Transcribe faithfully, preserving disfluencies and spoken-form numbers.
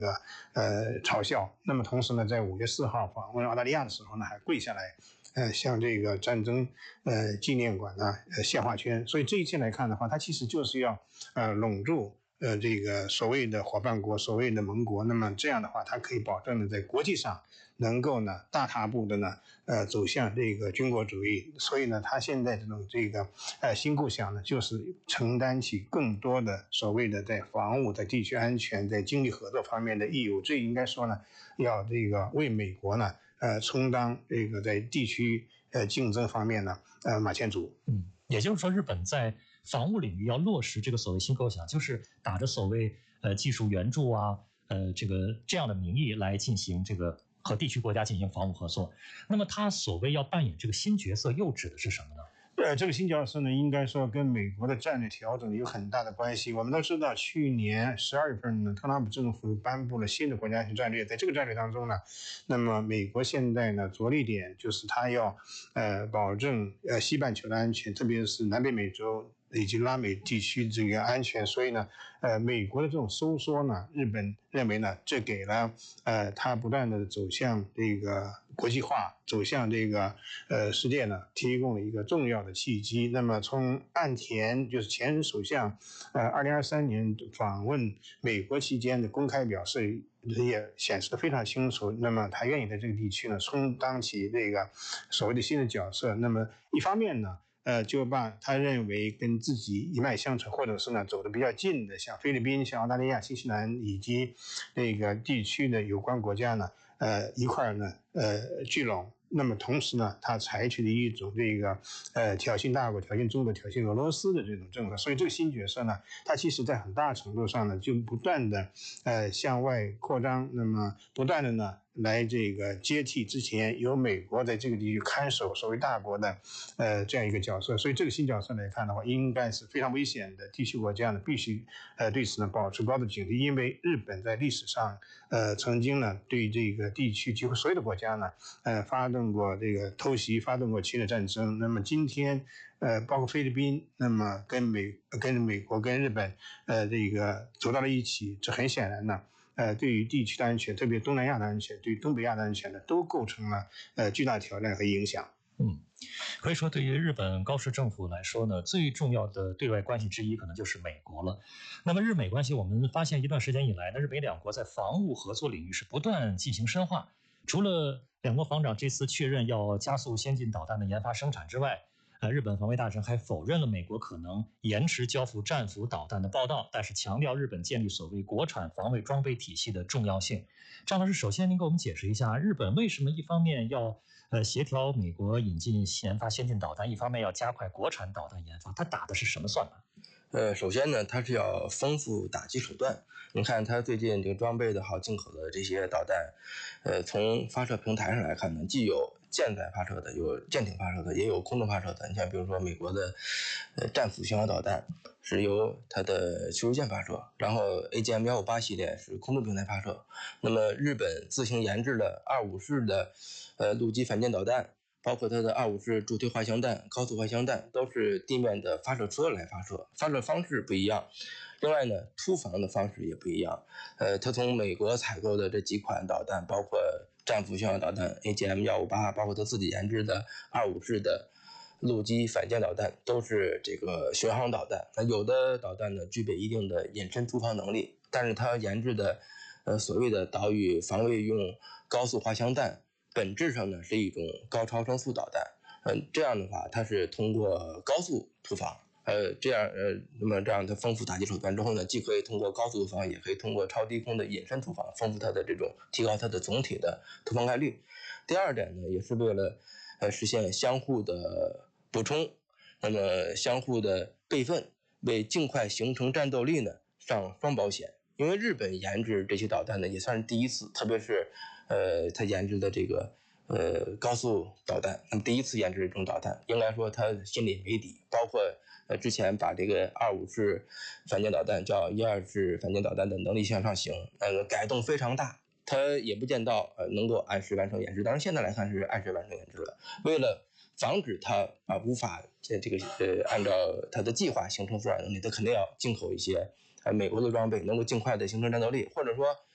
个呃嘲笑。那么同时呢，在五月四号访问澳大利亚的时候呢，还跪下来呃向这个战争呃纪念馆呢呃献花圈。所以这一切来看的话，它其实就是要呃笼住呃这个所谓的伙伴国、所谓的盟国。那么这样的话，它可以保证呢在国际上能够呢大踏步的呢呃走向这个军国主义。所以呢，它现在这种这个呃新构想呢，就是承担起更多的所谓的在防务、在地区安全、在经济合作方面的义务。这应该说呢，要这个为美国呢呃充当这个在地区呃竞争方面呢呃马前卒。 嗯，也就是说，日本在防务领域要落实这个所谓新构想，就是打着所谓呃技术援助啊，呃这个这样的名义来进行这个和地区国家进行防务合作。那么他所谓要扮演这个新角色，又指的是什么呢？ 呃，这个新角色呢，应该说跟美国的战略调整有很大的关系。我们都知道，去年十二月份呢，特朗普政府颁布了新的国家安全战略。在这个战略当中呢，那么美国现在呢着力点就是它要呃保证呃西半球的安全，特别是南北美洲以及拉美地区这个安全。所以呢，呃，美国的这种收缩呢，日本认为呢，这给了呃它不断的走向这个国际化、走向这个呃世界呢，提供了一个重要的契机。那么从岸田就是前首相呃二零二三年访问美国期间的公开表示，也显示得非常清楚。那么他愿意在这个地区呢充当起这个所谓的新的角色。那么一方面呢，呃，就把他认为跟自己一脉相承，或者是呢走得比较近的，像菲律宾、像澳大利亚、新西兰以及那个地区的有关国家呢，呃，一块呢，呃，聚拢。那么同时呢，他采取的一种这个呃挑衅大国、挑衅中国、挑衅俄罗斯的这种政策。所以这个新角色呢，他其实在很大程度上呢，就不断的呃向外扩张，那么不断的呢来这个接替之前由美国在这个地区看守所谓大国的呃这样一个角色。所以这个新角色来看的话，应该是非常危险的。地区国家呢必须呃对此呢保持高度警惕，因为日本在历史上呃曾经呢对这个地区几乎所有的国家呢呃发动过这个偷袭，发动过侵略战争。那么今天呃包括菲律宾，那么跟美跟美国跟日本呃这个走到了一起，这很显然呢呃，对于地区的安全，特别东南亚的安全，对于东北亚的安全呢，都构成了呃巨大挑战和影响。 嗯，可以说对于日本高市政府来说呢，最重要的对外关系之一可能就是美国了。那么日美关系，我们发现一段时间以来呢，日美两国在防务合作领域是不断进行深化。除了两国防长这次确认要加速先进导弹的研发生产之外，呃，日本防卫大臣还否认了美国可能延迟交付战斧导弹的报道，但是强调日本建立所谓国产防卫装备体系的重要性。张老师，首先您给我们解释一下，日本为什么一方面要呃协调美国引进研发先进导弹，一方面要加快国产导弹研发？它打的是什么算盘？ 呃，首先呢，它是要丰富打击手段。你看，它最近这个装备的好进口的这些导弹，呃，从发射平台上来看呢，既有舰载发射的，有舰艇发射的，也有空中发射的。你像比如说美国的呃战斧巡航导弹是由它的驱逐舰发射，然后 A G M 一五八 系列是空中平台发射。那么日本自行研制的二五式的呃陆基反舰导弹，包括它的二五式助推滑翔弹、高速滑翔弹，都是地面的发射车来发射，发射方式不一样。另外呢，突防的方式也不一样。呃，它从美国采购的这几款导弹，包括战斧巡航导弹 A G M 一五八，包括它自己研制的二五式的陆基反舰导弹，都是这个巡航导弹。那有的导弹呢，具备一定的隐身突防能力，但是它研制的呃所谓的岛屿防卫用高速滑翔弹，本质上呢是一种高超声速导弹。嗯、呃，这样的话，它是通过高速突防。呃，这样呃，那么这样它丰富打击手段之后呢，既可以通过高速突防，也可以通过超低空的隐身突防，丰富它的这种提高它的总体的突防概率。第二点呢，也是为了呃实现相互的补充，那么相互的备份，为尽快形成战斗力呢上双保险。因为日本研制这些导弹呢也算是第一次，特别是呃它研制的这个呃高速导弹，那么第一次研制这种导弹，应该说它心里没底，包括呃之前把这个二五式反舰导弹叫一二式反舰导弹的能力向上行，呃改动非常大，它也不见到呃能够按时完成研制，当然现在来看是按时完成研制了。为了防止它啊无法这这个呃按照它的计划形成作战能力，它肯定要进口一些呃美国的装备，能够尽快的形成战斗力，或者说